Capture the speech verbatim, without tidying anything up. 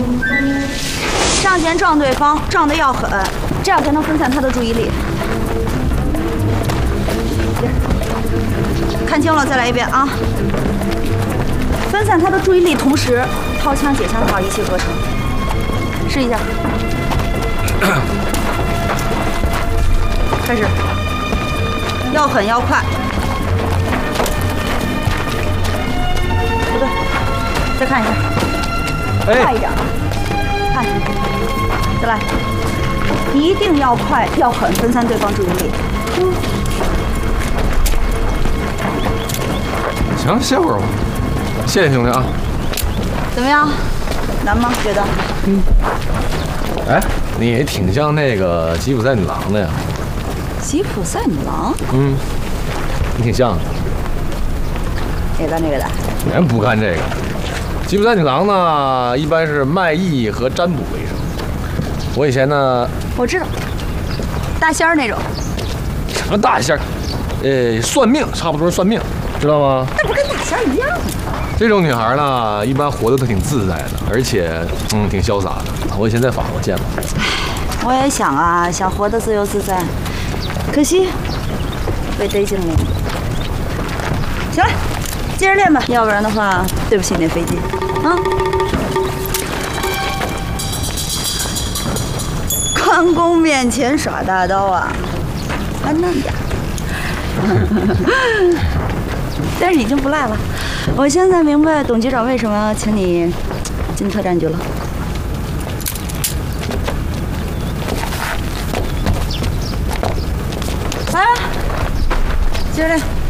上前撞对方，撞得要狠，这样才能分散他的注意力。看清了，再来一遍啊！分散他的注意力，同时掏枪解枪套一气呵成。试一下，开始，要狠要快。不对，再看一下，快一点，看，再来，一定要快要狠，分散对方注意力。嗯。 行，歇会儿吧。谢谢兄弟啊。 怎么样？难吗？觉得？ 嗯。哎，你挺像那个吉普赛女郎的呀。 吉普赛女郎？ 嗯，你挺像的。 也干这个的？ 人不干这个。吉普赛女郎呢，一般是卖艺和占卜为生。我以前呢…… 我知道，大仙儿那种。 什么大仙儿？呃，算命，差不多是算命。 知道吗？ 那不跟大仙一样吗？ 这种女孩呢，一般活得都挺自在的，而且嗯，挺潇洒的。我以前在法国见过。 唉，我也想啊，想活得自由自在，可惜被逮进了。行了，接着练吧，要不然的话，对不起你那飞机啊。关公面前耍大刀啊，还嫩点。但是已经不赖了。我现在明白董局长为什么要请你进特战局了。来，接着练。